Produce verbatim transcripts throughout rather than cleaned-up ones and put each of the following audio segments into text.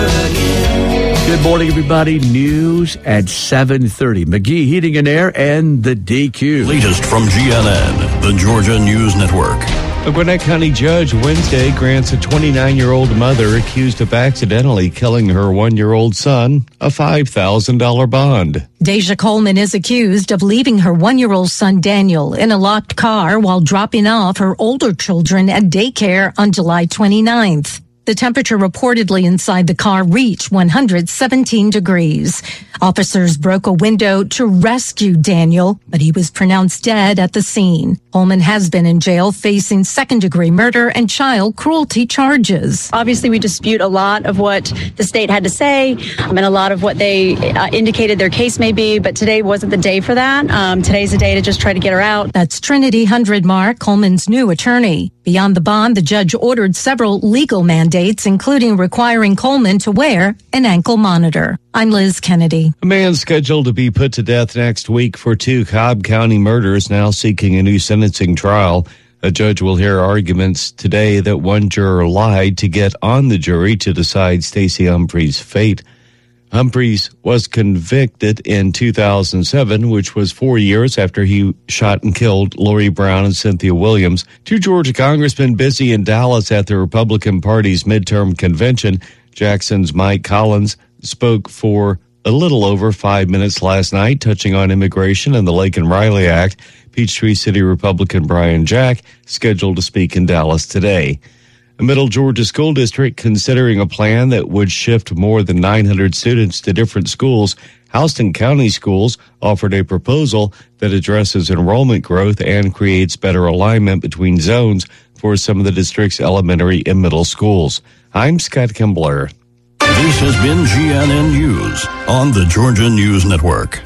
Good morning, everybody. News at seven thirty. McGee Heating and Air and the D Q. Latest from G N N, the Georgia News Network. A Gwinnett County judge Wednesday grants a twenty-nine-year-old mother accused of accidentally killing her one-year-old son a five thousand dollars bond. Deja Coleman is accused of leaving her one-year-old son Daniel in a locked car while dropping off her older children at daycare on July twenty-ninth. The temperature reportedly inside the car reached one hundred seventeen degrees. Officers broke a window to rescue Daniel, but he was pronounced dead at the scene. Coleman has been in jail facing second-degree murder and child cruelty charges. Obviously, we dispute a lot of what the state had to say um, and a lot of what they uh, indicated their case may be, but today wasn't the day for that. Um, today's the day to just try to get her out. That's Trinity Hundredmark, Coleman's new attorney. Beyond the bond, the judge ordered several legal mandates, including requiring Coleman to wear an ankle monitor. I'm Liz Kennedy. A man scheduled to be put to death next week for two Cobb County murders now seeking a new sentencing trial. A judge will hear arguments today that one juror lied to get on the jury to decide Stacey Humphrey's fate. Humphreys was convicted in two thousand seven, which was four years after he shot and killed Lori Brown and Cynthia Williams. Two Georgia congressmen busy in Dallas at the Republican Party's midterm convention. Jackson's Mike Collins spoke for a little over five minutes last night, touching on immigration and the Laken Riley Act. Peachtree City Republican Brian Jack scheduled to speak in Dallas today. A Middle Georgia school district considering a plan that would shift more than nine hundred students to different schools. Houston County Schools offered a proposal that addresses enrollment growth and creates better alignment between zones for some of the district's elementary and middle schools. I'm Scott Kimbler. This has been G N N News on the Georgia News Network.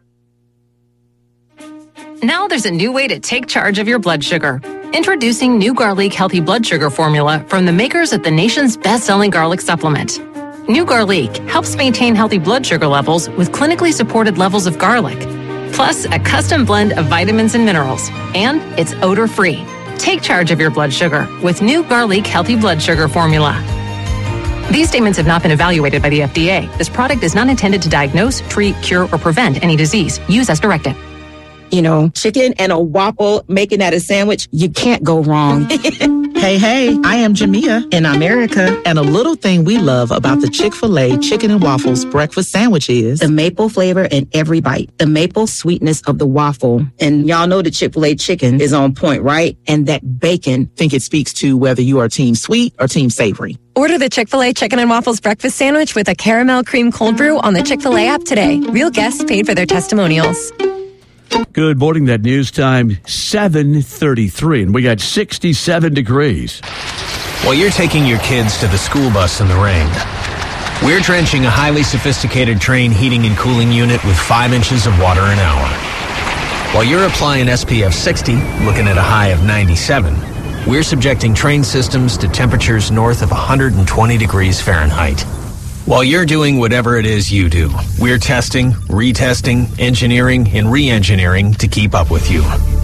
Now there's a new way to take charge of your blood sugar. Introducing new Garlic Healthy Blood Sugar Formula from the makers of the nation's best-selling garlic supplement. New Garlic helps maintain healthy blood sugar levels with clinically supported levels of garlic, plus a custom blend of vitamins and minerals, and it's odor-free. Take charge of your blood sugar with new Garlic Healthy Blood Sugar Formula. These statements have not been evaluated by the F D A. This product is not intended to diagnose, treat, cure, or prevent any disease. Use as directed. You know, chicken and a waffle, making that a sandwich, you can't go wrong. Hey, hey, I am Jamia, and I'm Erica, and a little thing we love about the Chick-fil-A Chicken and Waffles breakfast sandwich is the maple flavor in every bite, the maple sweetness of the waffle. And y'all know the Chick-fil-A chicken is on point, right? And that bacon. I think it speaks to whether you are team sweet or team savory. Order the Chick-fil-A Chicken and Waffles breakfast sandwich with a caramel cream cold brew on the Chick-fil-A app today. Real guests paid for their testimonials. Good morning. That news time, seven thirty-three, and we got sixty-seven degrees. While you're taking your kids to the school bus in the rain, we're drenching a highly sophisticated Trane heating and cooling unit with five inches of water an hour. While you're applying S P F sixty, looking at a high of ninety-seven, we're subjecting Trane systems to temperatures north of one hundred twenty degrees Fahrenheit. While you're doing whatever it is you do, we're testing, retesting, engineering, and re-engineering to keep up with you.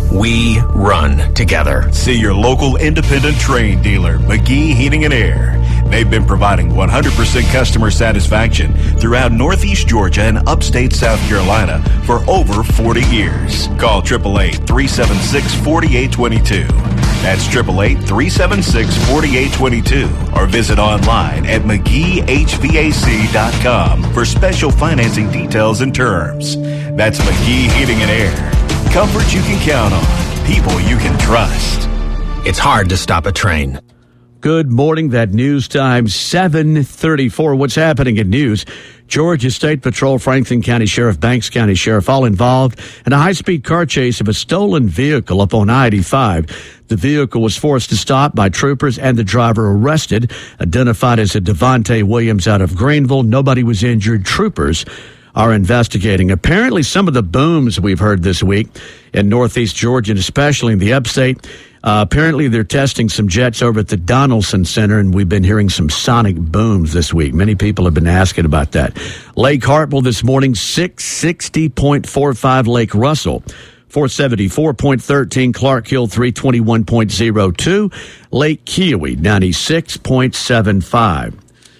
We run together. See your local independent Trane dealer, McGee Heating and Air. They've been providing one hundred percent customer satisfaction throughout Northeast Georgia and upstate South Carolina for over forty years. Call eight eight eight, three seven six, four eight two two. That's eight eight eight, three seven six, four eight two two. Or visit online at mcgee h v a c dot com for special financing details and terms. That's McGee Heating and Air. Comfort you can count on. People you can trust. It's hard to stop a train. Good morning. That news time, seven thirty-four. What's happening in news? Georgia State Patrol, Franklin County Sheriff, Banks County Sheriff, all involved in a high-speed car chase of a stolen vehicle up on I eighty-five. The vehicle was forced to stop by troopers and the driver arrested, identified as a Devontae Williams out of Greenville. Nobody was injured. Troopers are investigating. Apparently, some of the booms we've heard this week in Northeast Georgia, and especially in the upstate, Uh, apparently, they're testing some jets over at the Donaldson Center, and we've been hearing some sonic booms this week. Many people have been asking about that. Lake Hartwell this morning, six sixty point four five. Lake Russell, four seventy-four point one three. Clark Hill, three twenty-one point oh two. Lake Keowee, ninety-six point seven five.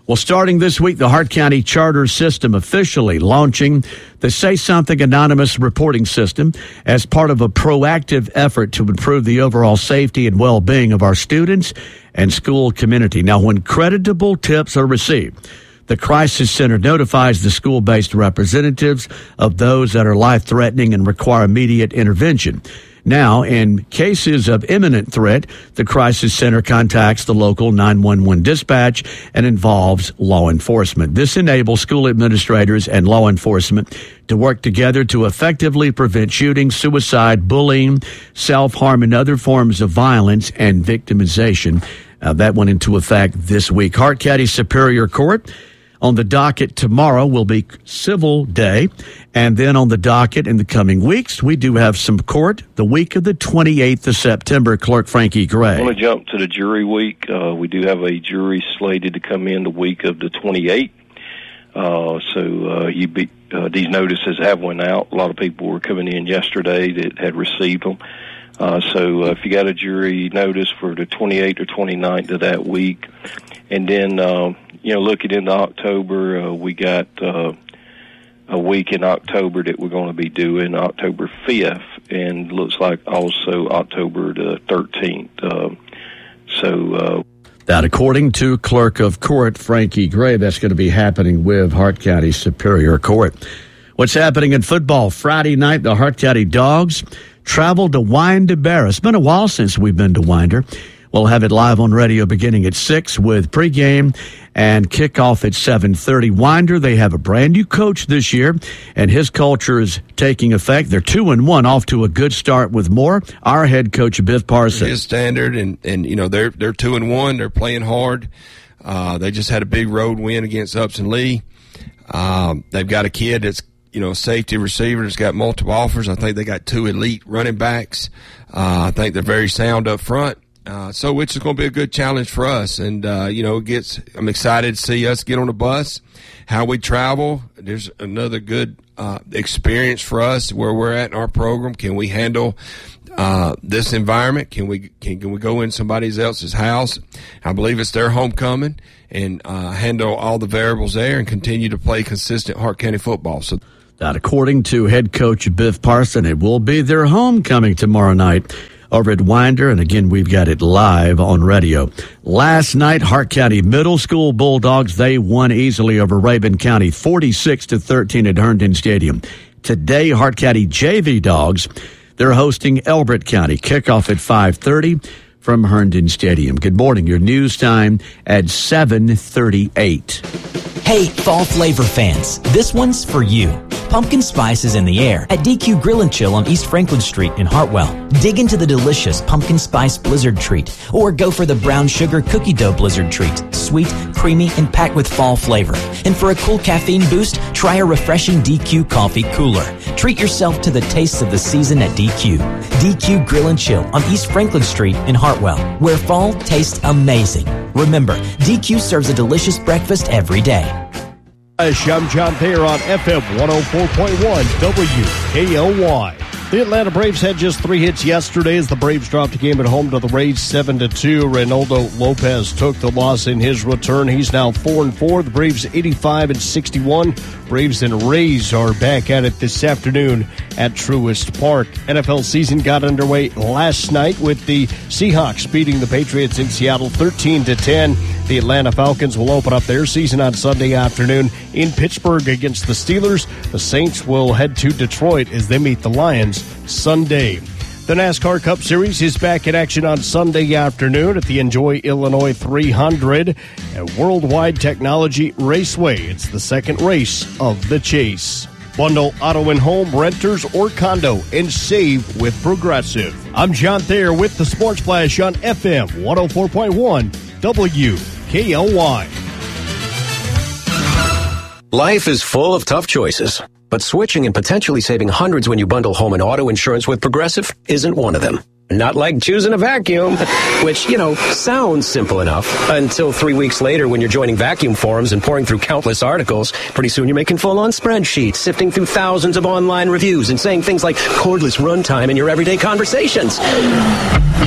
Well, starting this week, the Hart County Charter System officially launching the Say Something Anonymous reporting system as part of a proactive effort to improve the overall safety and well-being of our students and school community. Now, when creditable tips are received, the Crisis Center notifies the school-based representatives of those that are life-threatening and require immediate intervention. Now, in cases of imminent threat, the Crisis Center contacts the local nine one one dispatch and involves law enforcement. This enables school administrators and law enforcement to work together to effectively prevent shooting, suicide, bullying, self-harm, and other forms of violence and victimization. Uh, that went into effect this week. Hart County Superior Court. On the docket tomorrow will be Civil Day, and then on the docket in the coming weeks, we do have some court the week of the twenty-eighth of September. Clerk Frankie Gray. I want to jump to the jury week. Uh, we do have a jury slated to come in the week of the twenty-eighth. Uh, so uh, you be, uh, these notices have went out. A lot of people were coming in yesterday that had received them. Uh, so uh, if you got a jury notice for the twenty-eighth or twenty-ninth of that week, and then uh, you know, looking into October, uh, we got uh, a week in October that we're going to be doing October fifth, and looks like also October the thirteenth. Uh, so uh, that, according to Clerk of Court Frankie Gray, that's going to be happening with Hart County Superior Court. What's happening in football? Friday night, the Hart County Dogs traveled to Winder Barrow. It's been a while since we've been to Winder. We'll have it live on radio beginning at six with pregame and kickoff at seven thirty. Winder, they have a brand new coach this year, and his culture is taking effect. They're two and one, off to a good start with more. Our head coach, Biff Parson. His standard, and, and you know, they're they're two and one. They're playing hard. Uh, they just had a big road win against Upson Lee. Um, they've got a kid that's, you know, safety receiver that's got multiple offers. I think they got two elite running backs. Uh, I think they're very sound up front. Uh, so it's going to be a good challenge for us. And, uh, you know, it gets, I'm excited to see us get on the bus, how we travel. There's another good uh, experience for us where we're at in our program. Can we handle uh, this environment? Can we can, can we go in somebody else's house? I believe it's their homecoming, and uh, handle all the variables there and continue to play consistent Hart County football. So that, according to head coach Biff Parson, it will be their homecoming tomorrow night over at Winder, and again, we've got it live on radio. Last night, Hart County Middle School Bulldogs, they won easily over Rabun County, forty-six to thirteen at Herndon Stadium. Today, Hart County J V Dogs, they're hosting Elbert County. Kickoff at five thirty from Herndon Stadium. Good morning. Your news time at seven thirty-eight. Hey, fall flavor fans, this one's for you. Pumpkin spice is in the air at D Q Grill and Chill on East Franklin Street in Hartwell. Dig into the delicious pumpkin spice blizzard treat, or go for the brown sugar cookie dough blizzard treat. Sweet, creamy, and packed with fall flavor. And for a cool caffeine boost, try a refreshing D Q coffee cooler. Treat yourself to the tastes of the season at D Q. D Q Grill and Chill on East Franklin Street in Hartwell, where fall tastes amazing. Remember, D Q serves a delicious breakfast every day. I'm John Thayer on F M one oh four point one W K L Y. The Atlanta Braves had just three hits yesterday as the Braves dropped a game at home to the Rays seven to two. Reynaldo Lopez took the loss in his return. He's now four and four. The Braves eighty-five and sixty-one. Braves and Rays are back at it this afternoon at Truist Park. N F L season got underway last night with the Seahawks beating the Patriots in Seattle thirteen to ten. The Atlanta Falcons will open up their season on Sunday afternoon in Pittsburgh against the Steelers. The Saints will head to Detroit as they meet the Lions Sunday. The NASCAR Cup Series is back in action on Sunday afternoon at the Enjoy Illinois three hundred at Worldwide Technology Raceway. It's the second race of the chase. Bundle auto and home, renters, or condo, and save with Progressive. I'm John Thayer with the Sports Flash on F M one oh four point one W K L Y. Life is full of tough choices, but switching and potentially saving hundreds when you bundle home and auto insurance with Progressive isn't one of them. Not like choosing a vacuum, which, you know, sounds simple enough until three weeks later when you're joining vacuum forums and pouring through countless articles. Pretty soon you're making full-on spreadsheets, sifting through thousands of online reviews and saying things like cordless runtime in your everyday conversations.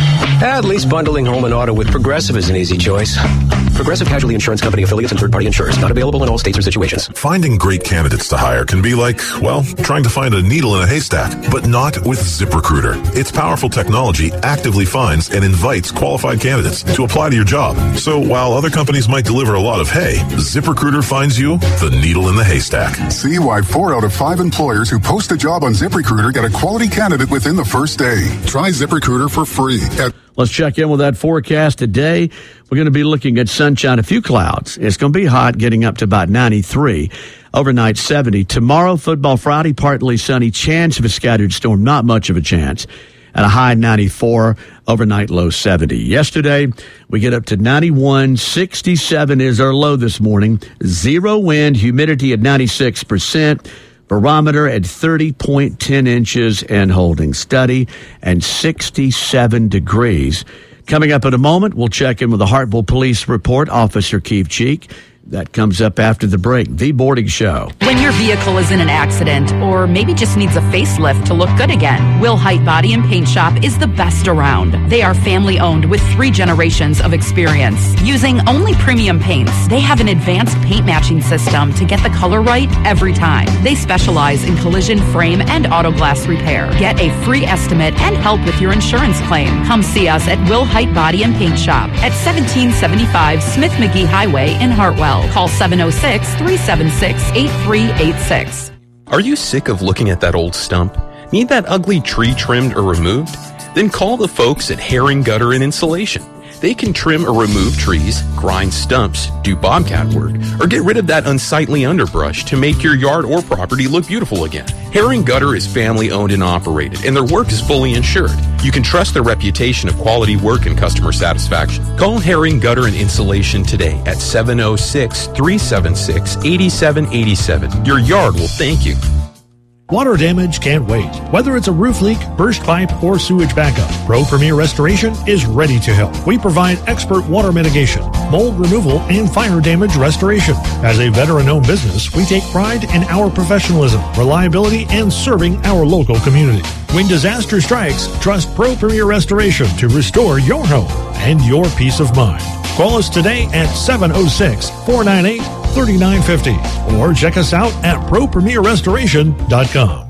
At least bundling home and auto with Progressive is an easy choice. Progressive Casualty Insurance Company affiliates and third-party insurers. Not available in all states or situations. Finding great candidates to hire can be like, well, trying to find a needle in a haystack, but not with ZipRecruiter. Its powerful technology actively finds and invites qualified candidates to apply to your job. So while other companies might deliver a lot of hay, ZipRecruiter finds you the needle in the haystack. See why four out of five employers who post a job on ZipRecruiter get a quality candidate within the first day. Try ZipRecruiter for free at Let's check in with that forecast today. We're going to be looking at sunshine, a few clouds. It's going to be hot, getting up to about ninety-three. Overnight seventy. Tomorrow, Football Friday, partly sunny, chance of a scattered storm, not much of a chance. At a high ninety-four, overnight low seventy. Yesterday, we get up to ninety-one, sixty-seven is our low this morning. Zero wind, humidity at ninety-six percent. Barometer at thirty point one zero inches and holding steady, and sixty-seven degrees. Coming up in a moment, we'll check in with the Hartville Police Report, Officer Keith Cheek. That comes up after the break. The Boarding Show. When your vehicle is in an accident or maybe just needs a facelift to look good again, Will Height Body and Paint Shop is the best around. They are family owned with three generations of experience. Using only premium paints, they have an advanced paint matching system to get the color right every time. They specialize in collision, frame, and auto glass repair. Get a free estimate and help with your insurance claim. Come see us at Will Height Body and Paint Shop at seventeen seventy-five Smith McGee Highway in Hartwell. Call seven oh six, three seven six, eight three eight six. Are you sick of looking at that old stump? Need that ugly tree trimmed or removed? Then call the folks at Herring Gutter and Insulation. They can trim or remove trees, grind stumps, do bobcat work, or get rid of that unsightly underbrush to make your yard or property look beautiful again. Herring Gutter is family owned and operated, and their work is fully insured. You can trust their reputation of quality work and customer satisfaction. Call Herring Gutter and Insulation today at seven oh six, three seven six, eight seven eight seven. Your yard will thank you. Water damage can't wait. Whether it's a roof leak, burst pipe, or sewage backup, Pro Premier Restoration is ready to help. We provide expert water mitigation, mold removal, and fire damage restoration. As a veteran-owned business, we take pride in our professionalism, reliability, and serving our local community. When disaster strikes, trust Pro Premier Restoration to restore your home and your peace of mind. Call us today at seven oh six, four nine eight, three nine five oh or check us out at pro premier restoration dot com.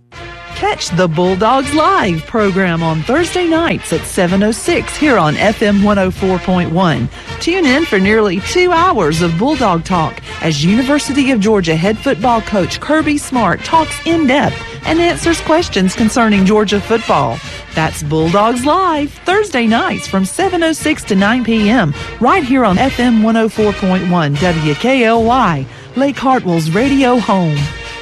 Catch the Bulldogs Live program on Thursday nights at seven oh six here on F M one oh four point one. Tune in for nearly two hours of Bulldog talk as University of Georgia head football coach Kirby Smart talks in depth and answers questions concerning Georgia football. That's Bulldogs Live, Thursday nights from seven oh six to nine p.m. right here on F M one oh four point one W K L Y, Lake Hartwell's radio home.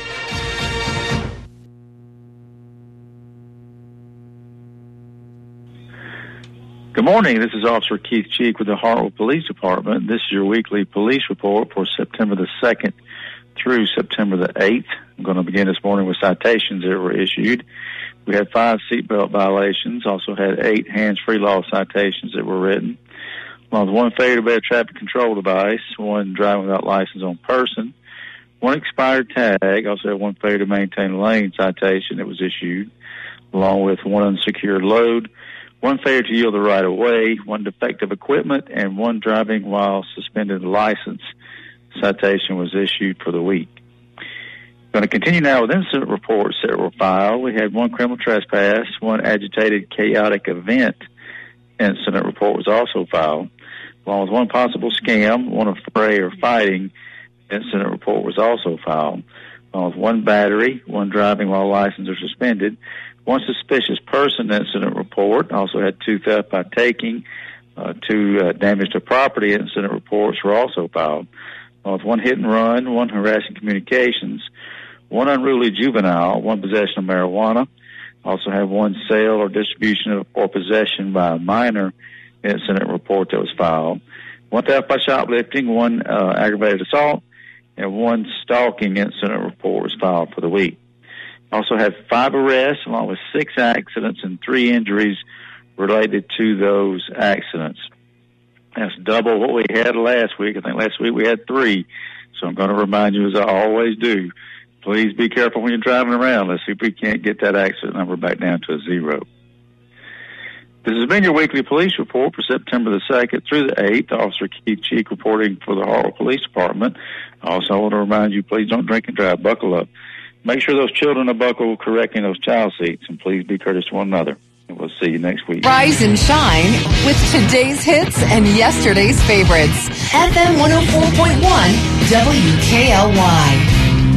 Good morning. This is Officer Keith Cheek with the Hartwell Police Department. This is your weekly police report for September the second through September the eighth. I'm going to begin this morning with citations that were issued. We had five seatbelt violations, also had eight hands-free law citations that were written, along with one failure to obey a traffic control device, one driving without license on person, one expired tag, also had one failure to maintain a lane citation that was issued, along with one unsecured load, one failure to yield the right-of-way, one defective equipment, and one driving while suspended license citation was issued for the week. Going to continue now with incident reports that were filed. We had one criminal trespass, one agitated chaotic event incident report was also filed, along with one possible scam, one affray or fighting incident report was also filed, along with one battery, one driving while license or suspended, one suspicious person incident report, also had two theft by taking, uh, two uh, damage to property incident reports were also filed, along with one hit and run, one harassing communications, one unruly juvenile, one possession of marijuana, also have one sale or distribution of, or possession by a minor incident report that was filed, one theft by shoplifting, one uh, aggravated assault, and one stalking incident report was filed for the week. Also had five arrests along with six accidents and three injuries related to those accidents. That's double what we had last week. I think last week we had three. So I'm going to remind you, as I always do, please be careful when you're driving around. Let's see if we can't get that accident number back down to a zero. This has been your weekly police report for September the second through the eighth. Officer Keith Cheek reporting for the Hartwell Police Department. Also, I want to remind you, please don't drink and drive. Buckle up. Make sure those children are buckled correctly in those child seats, and please be courteous to one another. And we'll see you next week. Rise and shine with today's hits and yesterday's favorites. F M one oh four point one W K L Y.